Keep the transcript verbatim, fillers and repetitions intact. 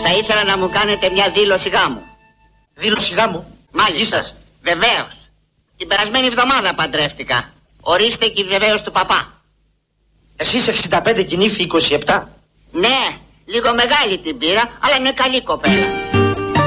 Θα ήθελα να μου κάνετε μια δήλωση γάμου. Δήλωση γάμου? Μάλιστα. Σας. Βεβαίως. Την περασμένη εβδομάδα παντρεύτηκα. Ορίστε και η βεβαίως του παπά. Εσείς εξήντα πέντε και η νύφη είκοσι επτά. Ναι, λίγο μεγάλη την πήρα, αλλά είναι καλή κοπέλα.